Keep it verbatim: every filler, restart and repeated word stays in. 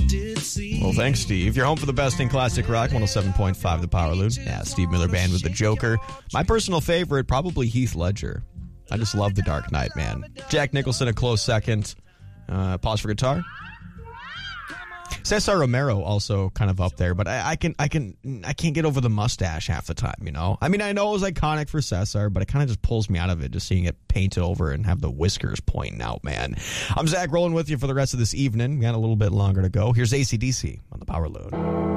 did see. Well, thanks, Steve. You're home for the best in classic rock, one oh seven point five The Power Loop. Yeah, Steve Miller Band with The Joker. My personal favorite, probably Heath Ledger. I just love The Dark Knight, man. Jack Nicholson, a close second. Uh, pause for guitar. Cesar Romero also kind of up there, but I, I can I can I can't get over the mustache half the time, you know. I mean, I know it was iconic for Cesar, but it kind of just pulls me out of it, just seeing it painted over and have the whiskers pointing out, man. I'm Zach, rolling with you for the rest of this evening. We got a little bit longer to go. Here's A C D C on the Power Load.